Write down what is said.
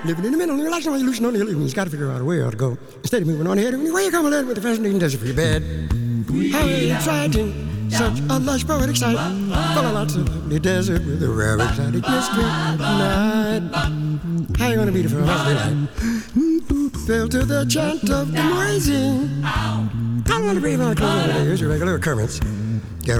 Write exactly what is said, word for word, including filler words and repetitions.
living in the middle, like somebody losing on the hill. You've got to figure out a way to go. Instead of moving on ahead, where you come along with the fascinating desert for your bed. How exciting! Such a lush poetic sight, full of lots of lovely desert with a rare exotic mystery night. How you gonna be the first daylight? Fell to the chant of the noisy. I wanna breathe on the clothes over there. Here's your regular occurrence.